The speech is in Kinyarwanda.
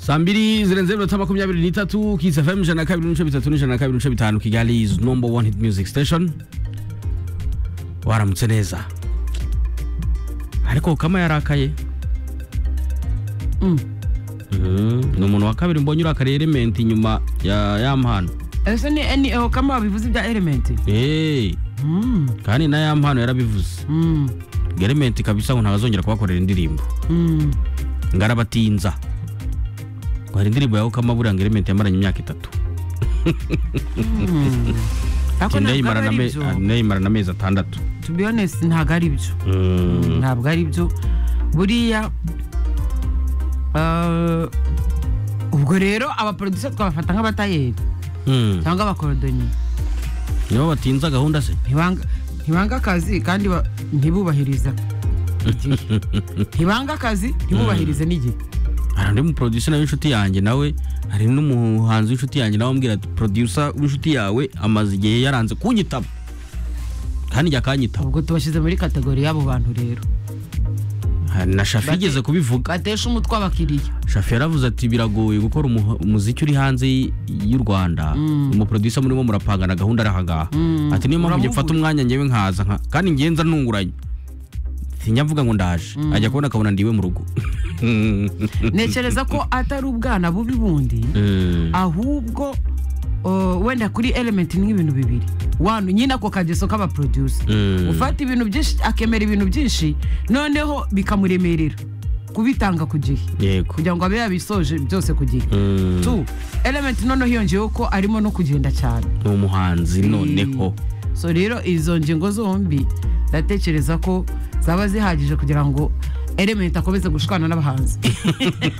Sambiri zirenze iminota 23 Kiss FM 102.3 Kigali is number one hit music station. Waramutse neza. Ariko kama yarakaye. N'umuntu wa kabiri mbonye urakare element inyuma ya mpano. Ese ni kama wabivuze bya element. Kandi na ya mpano yarabivuze. Element kabisa ngo ntazongera kubakorera indirimbo. Ngarabatinza. Hari indirimbo yaho kama buranga element yamaranye imyaka 3. Ako Neymar na meza 6. To be honest ntago ari byo. Ntabwo ari byo. Buriya ubwo rero aba producer twabafata nk'abatayeri. Cyangwa abakorodoni. Nibo batinza gahunda se. Ntibanga akazi kandi ntibubahiriza. Ntibanga akazi ntibubahirize n'igihe. Arande mu producer na inshuti yanjye nawe hari n'umuhanzi w'inshuti yanjye nawe ambwira producer w'inshuti yawe amaze igihe yaranze kunyitaba. Kandi yakanyitaba. Ubwo tubashize muri kategori y'abo bantu rero. Na Shafi igeze kubivuga. Batesha umutwe abakiriya. Shafi yaravuze ati biragoye gukora umuziki uri hanze y'u Rwanda. Umu producer murimo murapangana gahunda arahaga. Ati niyo mpamvu ngifata umwanya ngewe nkaza kandi ngenza ntunguranye. Sinyavuga ngo ndaje. Ajya kubona kabona ndiwe mu rugo. Nekereza ko atari ubwana bubi bundi. Ahubwo wenda kuri element n'ibintu bibiri. Wanu nyina ako kageso k'aba producer. Ufata ibintu byinshi akemera ibintu byinshi noneho bikamuremerera kubitanga ku gihe. Yego. Kugira ngo abe yabisoje byose ku gihe. Tu element noneho hiyongeyeho ko arimo no kugenda cyane. Umuhanzi noneho. So rero izo ngingo zombi ndatekereza ko zaba zihagije kugira ngo element akomeze gushikana n'abahanzi.